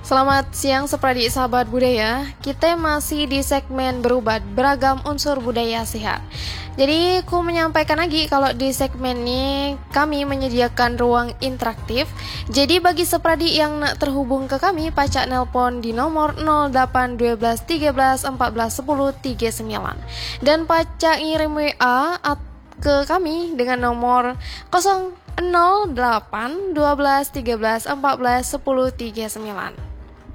Selamat siang Sepradik Sahabat Budaya. Kita masih di segmen berubat beragam unsur budaya sehat. Jadi aku menyampaikan lagi kalau di segmen ini kami menyediakan ruang interaktif. Jadi bagi Sepradik yang nak terhubung ke kami, pacak nelpon di nomor 08 12 13 14 10 39 dan pacak ngirim WA ke kami dengan nomor 08 12 13 14 10 39.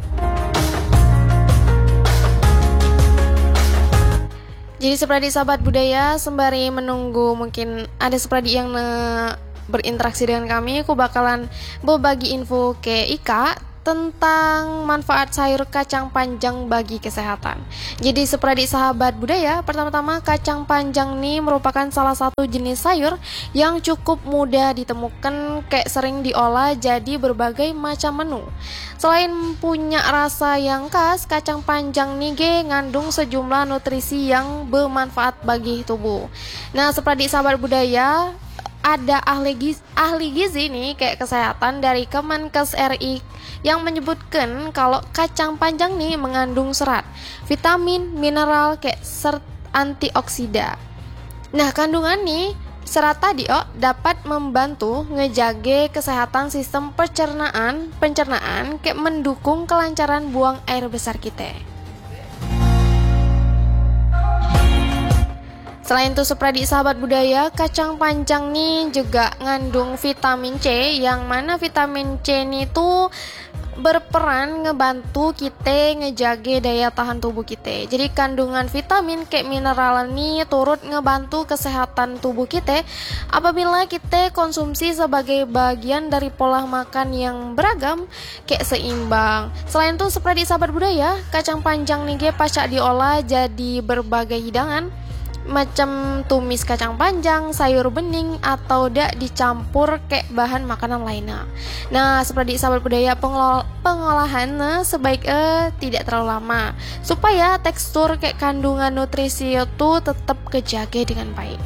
Jadi Sepradik Sahabat Budaya, sembari menunggu mungkin ada Sepradik yang berinteraksi dengan kami, aku bakalan berbagi info ke Ika tentang manfaat sayur kacang panjang bagi kesehatan. Jadi Sepradik Sahabat Budaya, pertama-tama kacang panjang ini merupakan salah satu jenis sayur yang cukup mudah ditemukan, kayak sering diolah jadi berbagai macam menu. Selain punya rasa yang khas, kacang panjang nih ngandung sejumlah nutrisi yang bermanfaat bagi tubuh. Nah, Sepradik Sahabat Budaya, ada ahli gizi nih kayak kesehatan dari Kemenkes RI yang menyebutkan kalau kacang panjang nih mengandung serat, vitamin, mineral kayak antioksida. Nah, kandungan nih serat tadi dapat membantu ngejage kesehatan sistem pencernaan kayak mendukung kelancaran buang air besar kita. Selain itu Sepradik Sahabat Budaya, kacang panjang nih juga ngandung vitamin C, yang mana vitamin C ini tuh berperan ngebantu kita ngejage daya tahan tubuh kita. Jadi kandungan vitamin kayak mineral ini turut ngebantu kesehatan tubuh kita apabila kita konsumsi sebagai bagian dari pola makan yang beragam kayak seimbang. Selain itu Sepradik Sahabat Budaya, kacang panjang nih pacak diolah jadi berbagai hidangan macam tumis kacang panjang, sayur bening, atau dicampur kayak bahan makanan lainnya. Nah, Sepradik Sahabat Budaya, pengolahannya sebaiknya tidak terlalu lama supaya tekstur kayak kandungan nutrisi itu tetap kejaga dengan baik.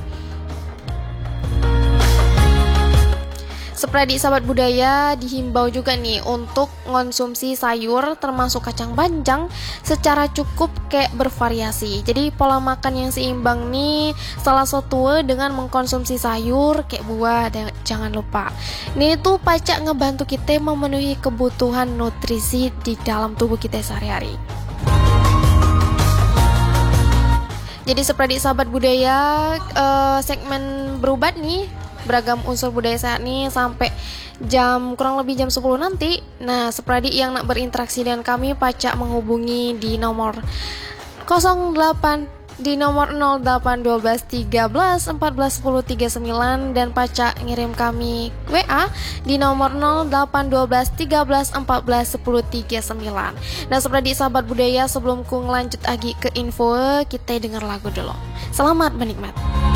Sepradik Sahabat Budaya dihimbau juga nih untuk mengonsumsi sayur termasuk kacang panjang secara cukup kayak bervariasi. Jadi pola makan yang seimbang nih salah satu dengan mengkonsumsi sayur kayak buah, dan jangan lupa ini tuh pacak ngebantu kita memenuhi kebutuhan nutrisi di dalam tubuh kita sehari-hari. Jadi Sepradik Sahabat Budaya, segmen berubat nih beragam unsur budaya sehat nih sampai kurang lebih jam 10 nanti. Nah, Sepradik yang nak berinteraksi dengan kami pacak menghubungi di nomor 08 08 12 13 14 10 39 dan pacak ngirim kami WA di nomor 08 12 13 14 10 39. Nah, Sepradik Sahabat Budaya, sebelum ku ngelanjut lagi ke info, kita dengar lagu dulu. Selamat menikmati.